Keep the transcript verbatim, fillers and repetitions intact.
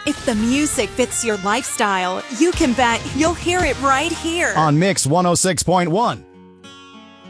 If the music fits your lifestyle, you can bet you'll hear it right here on Mix one oh six point one.